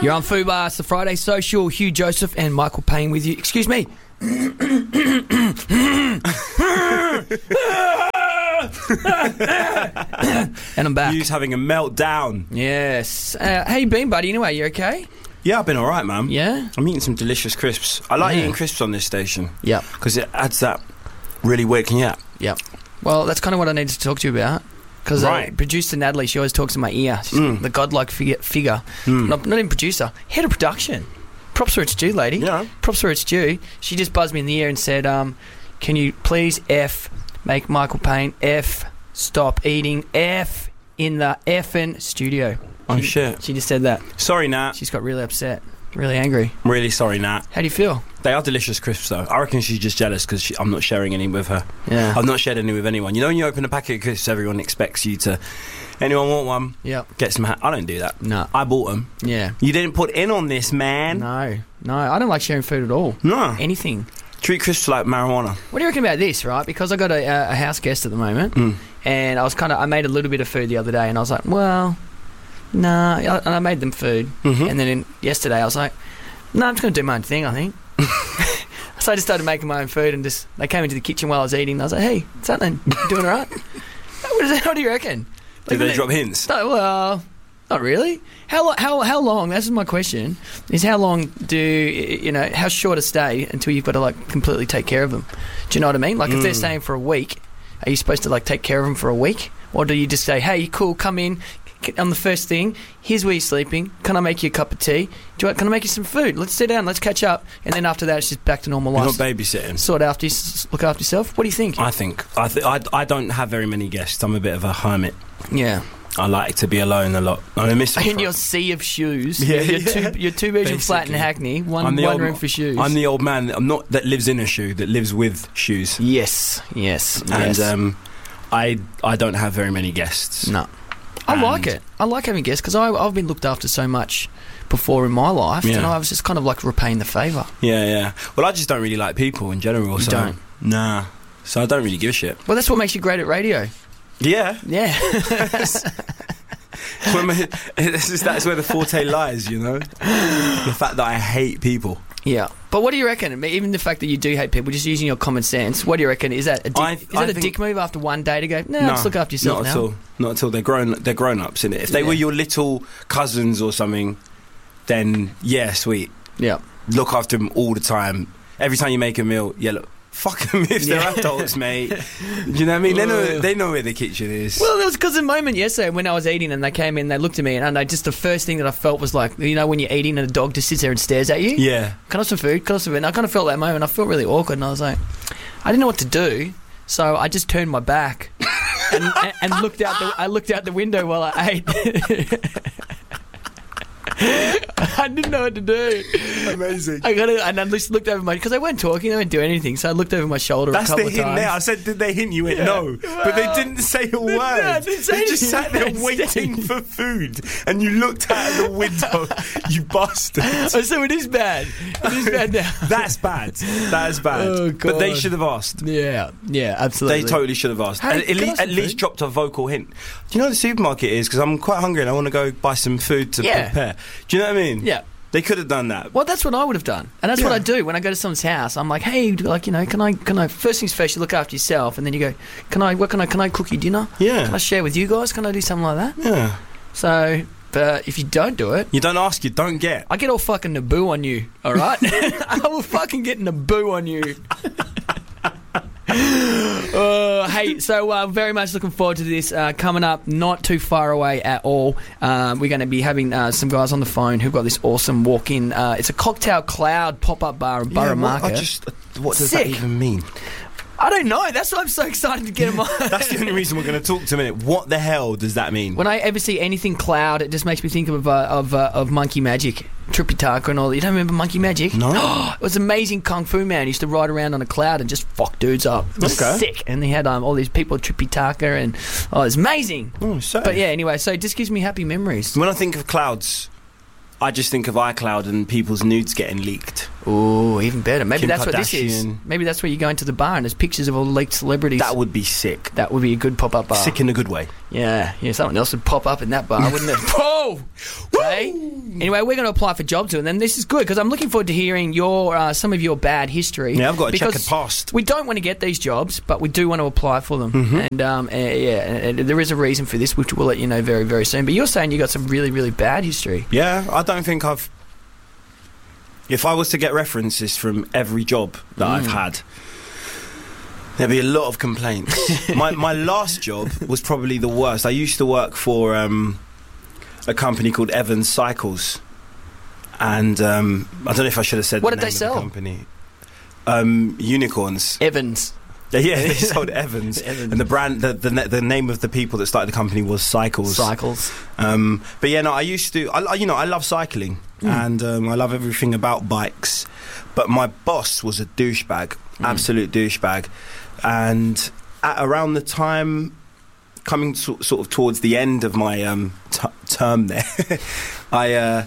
You're on Fubar, it's the Friday Social. Hugh Joseph and Michael Payne with you. Excuse me. And I'm back. Hugh's having a meltdown. Yes. How you been, buddy? Anyway, you okay? Yeah, I've been alright, man. Yeah? I'm eating some delicious crisps. I like eating crisps on this station. Yep. Because it adds that really waking you up. Yep. Well, that's kind of what I needed to talk to you about. Because producer Natalie, she always talks in my ear. She's the godlike figure. Not even producer, head of production. Props where it's due, lady. Yeah. Props where it's due. She just buzzed me in the ear and said, can you please make Michael Payne stop eating in the effing studio. Shit. She just said that. Sorry, Nat. She's got really upset. Really angry. I'm really sorry, Nat. How do you feel? They are delicious crisps, though. I reckon she's just jealous because I'm not sharing any with her. Yeah. I've not shared any with anyone. You know when you open a packet of crisps, everyone expects you to... Anyone want one? Yep. Get some... I don't do that. No. I bought them. Yeah. You didn't put in on this, man. No. I don't like sharing food at all. No. Anything. Treat crisps like marijuana. What do you reckon about this, right? Because I got a house guest at the moment, and I made a little bit of food the other day, and I was like, well, nah. And I made them food, and then yesterday I was like, no, I'm just going to do my own thing, I think. So I just started making my own food, and they came into the kitchen while I was eating, and I was like, hey, what's happening? You doing all right? What do you reckon? Did they drop hints? No, well, not really. How long? That's my question. Is how long how short a stay until you've got to completely take care of them? Do you know what I mean? Like if they're staying for a week, are you supposed to take care of them for a week, or do you just say, hey, cool, come in on the first thing? Here's where you're sleeping. Can I make you a cup of tea? Can I make you some food? Let's sit down. Let's catch up. And then after that, it's just back to normal life. You're not babysitting. Look after yourself. What do you think? I don't have very many guests. I'm a bit of a hermit. Yeah. I like to be alone a lot. I miss in your sea of shoes. Yeah, your two-bedroom flat in Hackney. One room for shoes. I'm the old man. I'm not that lives in a shoe. That lives with shoes. Yes. And I don't have very many guests. No. I like it. I like having guests because I've been looked after so much before in my life, and I was just kind of repaying the favour. Yeah. Well, I just don't really like people in general. You don't? Nah. So I don't really give a shit. Well, that's what makes you great at radio. Yeah. That's where the forte lies, you know? The fact that I hate people. Yeah. But what do you reckon? Even the fact that you do hate people, just using your common sense, what do you reckon? Is that a dick move after one day to go, no, just look after yourself now? Not at all. They're grown-ups, innit? If they were your little cousins or something, then, yeah, sweet. Yeah. Look after them all the time. Every time you make a meal, look. Fuck them if they're adults, mate. Do you know what I mean? They know where the kitchen is. Well, there was because a moment yesterday when I was eating and they came in, they looked at me, and just the first thing that I felt was when you're eating and a dog just sits there and stares at you? Yeah. Can I have some food? Can I have some food? And I kind of felt that moment. I felt really awkward, and I was like, I didn't know what to do, so I just turned my back and looked out. I looked out the window while I ate. I didn't know what to do. Amazing. And I just looked over because they weren't talking, they weren't doing anything, so I looked over my shoulder a couple of times. That's the hint there. I said, did they hint? You went, no. But they didn't say a word. No, they just sat there waiting for food, and you looked out the window. You bastard. Oh, so it is bad. It is bad now. That's bad. That is bad. Oh, God. But they should have asked. Yeah, absolutely. They totally should have asked. Hey, at least dropped a vocal hint. Do you know what the supermarket is? Because I'm quite hungry and I want to go buy some food to prepare. Do you know what I mean? Yeah. They could have done that. Well, that's what I would have done. And that's what I do when I go to someone's house. I'm like, hey, can I first things first, you look after yourself, and then you go, can I cook you dinner? Yeah. Can I share with you guys? Can I do something like that? Yeah. So, but if you don't do it... You don't ask, you don't get. I get all fucking Naboo on you, all right? I will fucking get Naboo on you. Hey, so very much looking forward to this coming up, not too far away at all. We're going to be having some guys on the phone who've got this awesome walk-in, it's a Cocktail Cloud pop-up bar in Borough Market. What does that even mean? I don't know. That's why I'm so excited to get them on. That's the only reason we're going to talk to a minute. What the hell does that mean? When I ever see anything cloud, it just makes me think of Monkey Magic, Tripitaka and all that. You don't remember Monkey Magic? No. It was an amazing kung fu man. He used to ride around on a cloud and just fuck dudes up. It was sick. And he had all these people, Tripitaka, and it was amazing. Oh, so. But yeah, anyway, so it just gives me happy memories. When I think of clouds, I just think of iCloud and people's nudes getting leaked. Oh, even better. Maybe Kim that's what this is. Kardashian. Maybe that's where you go into the bar and there's pictures of all the leaked celebrities. That would be sick. That would be a good pop-up bar. Sick in a good way. Yeah, someone else would pop up in that bar, wouldn't it? Whoa! Okay. Anyway, we're going to apply for jobs, and then this is good because I'm looking forward to hearing your some of your bad history. Yeah, I've got a because checkered past. We don't want to get these jobs, but we do want to apply for them. Mm-hmm. And there is a reason for this, which we'll let you know very, very soon. But you're saying you got some really, really bad history. Yeah, I don't think I've... If I was to get references from every job that I've had, there'd be a lot of complaints. my last job was probably the worst. I used to work for a company called Evans Cycles, and I don't know if I should have said what the did name they sell? of the company. Unicorns. Evans. Yeah, they sold Evans. And the brand, the name of the people that started the company was Cycles. But yeah, no, I used to. I love cycling, and I love everything about bikes. But my boss was a douchebag, absolute douchebag, and at around the time coming sort of towards the end of my term there, I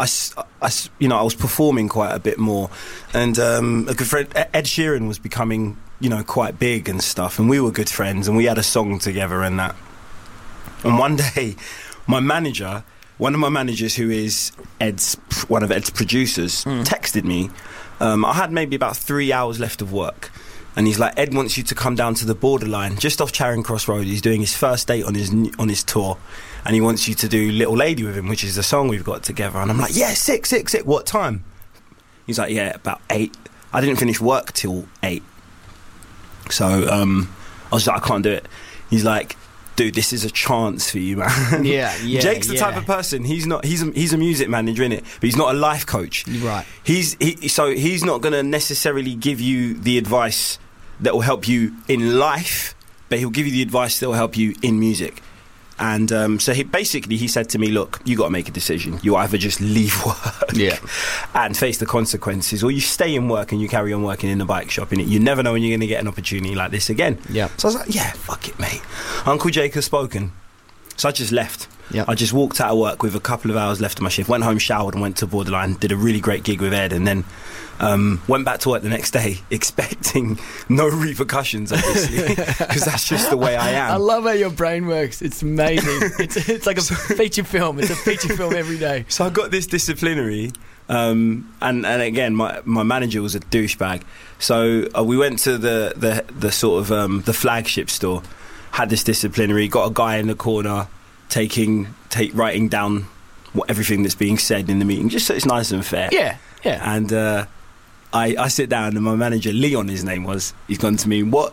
was performing quite a bit more, and a good friend, Ed Sheeran, was becoming quite big and stuff, and we were good friends, and we had a song together and that. And one day, one of my managers, who is one of Ed's producers, texted me. I had maybe about 3 hours left of work, and he's like, Ed wants you to come down to the Borderline, just off Charing Cross Road. He's doing his first date on his tour, and he wants you to do Little Lady with him, which is the song we've got together. And I'm like, yeah, sick. What time? He's like, yeah, about 8. I didn't finish work till 8. So I was like, I can't do it. He's like, dude, this is a chance for you, man. Yeah. Jake's the type of person. He's a music manager, innit? But he's not a life coach. Right. So he's not going to necessarily give you the advice that will help you in life, but he'll give you the advice that will help you in music. And so he said to me, look, you got to make a decision. You either just leave work and face the consequences, or you stay in work and you carry on working in the bike shop. And you never know when you're going to get an opportunity like this again. Yeah. So I was like, yeah, fuck it, mate. Uncle Jake has spoken. So I just left. Yeah. I just walked out of work with a couple of hours left of my shift, went home, showered, and went to Borderline, did a really great gig with Ed, and then went back to work the next day expecting no repercussions, obviously, because that's just the way I am. I love how your brain works. It's amazing. It's like a feature film. It's a feature film every day. So I got this disciplinary, and again, my manager was a douchebag. So we went to the sort of the flagship store, had this disciplinary, got a guy in the corner writing down everything that's being said in the meeting, just so it's nice and fair. Yeah. And I sit down, and my manager, Leon, his name was, he's gone to me, what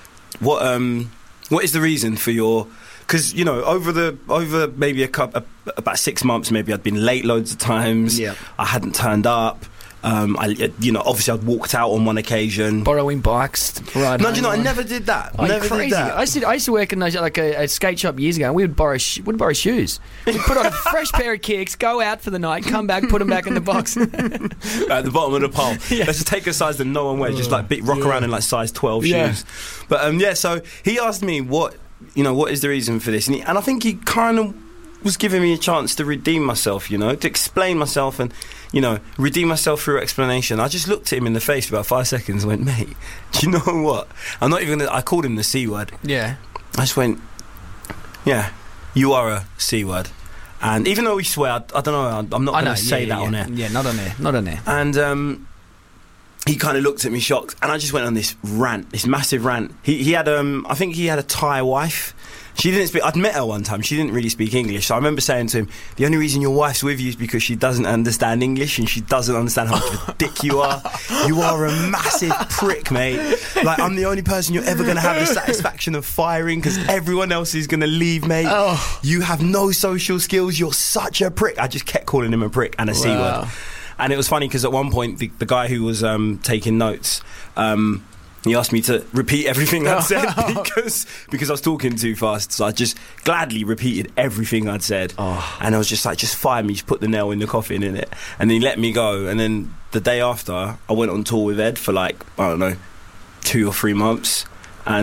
is the reason for your... Because, over maybe about 6 months, maybe I'd been late loads of times. Yeah. I hadn't turned up. Obviously I'd walked out on one occasion. Borrowing bikes to ride home. I never did that. Oh, never crazy. did that. I used to work in those, like a skate shop years ago, and we would borrow shoes. We'd put on a fresh pair of kicks, go out for the night, come back, put them back in the box. At the bottom of the pole. Yeah. Let's just take a size that no one wears, just rock around in size 12 shoes. But so he asked me what is the reason for this, and I think he kind of was giving me a chance to redeem myself, to explain myself and redeem myself through explanation. I just looked at him in the face for about 5 seconds and went, mate, do you know what? I'm not even gonna... I called him the C word. Yeah. I just went, yeah, you are a C word. And even though we swear, I don't know, I'm not going to say that on air. Yeah, not on air. And he kind of looked at me shocked, and I just went on this rant, this massive rant. He had, I think he had a Thai wife. She didn't speak... I'd met her one time. She didn't really speak English. So I remember saying to him, the only reason your wife's with you is because she doesn't understand English, and she doesn't understand how much of a dick you are. You are a massive prick, mate. I'm the only person you're ever going to have the satisfaction of firing, because everyone else is going to leave, mate. Oh. You have no social skills. You're such a prick. I just kept calling him a prick and a C word. And it was funny because at one point, the guy who was taking notes... he asked me to repeat everything I'd said because I was talking too fast. So I just gladly repeated everything I'd said. Oh. And I was just like, just fire me, just put the nail in the coffin, in it. And then he let me go. And then the day after, I went on tour with Ed for 2 or 3 months. And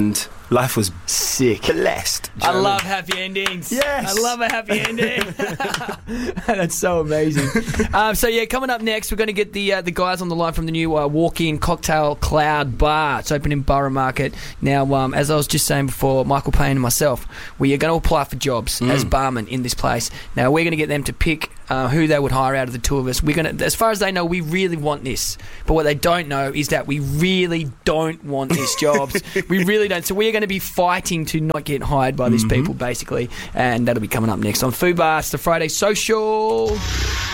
Life was sick. Blessed. I love happy endings. Yes. I love a happy ending. That's so amazing. Coming up next, we're going to get the guys on the line from the new walk-in cocktail Cloud Bar. It's open in Borough Market. Now, as I was just saying before, Michael Payne and myself, we are going to apply for jobs as barmen in this place. Now, we're going to get them to pick who they would hire out of the two of us. We're going to, as far as they know, we really want this. But what they don't know is that we really don't want these jobs. We really don't. So we're going to be fighting to not get hired by these people, basically. And that'll be coming up next on Food Bar. It's the Friday Social.